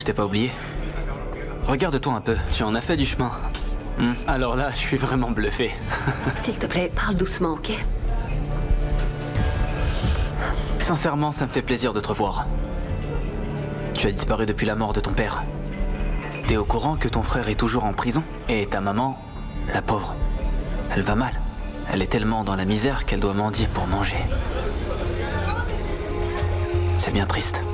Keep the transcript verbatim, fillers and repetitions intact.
Je t'ai pas oublié. Regarde-toi un peu, tu en as fait du chemin. Hmm. Alors là, je suis vraiment bluffé. S'il te plaît, parle doucement, ok? Sincèrement, ça me fait plaisir de te revoir. Tu as disparu depuis la mort de ton père. T'es au courant que ton frère est toujours en prison? Et ta maman, la pauvre, elle va mal. Elle est tellement dans la misère qu'elle doit mendier pour manger. C'est bien triste.